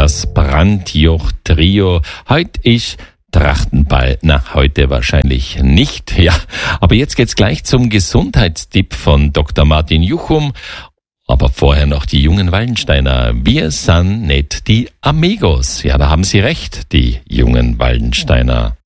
das Brandjoch-Trio. Heute ist Trachtenball. Na, heute wahrscheinlich nicht, ja. Aber jetzt geht's gleich zum Gesundheitstipp von Dr. Martin Juchum. Aber vorher noch die jungen Waldensteiner. Wir sind nicht die Amigos. Ja, da haben Sie recht, die jungen Waldensteiner.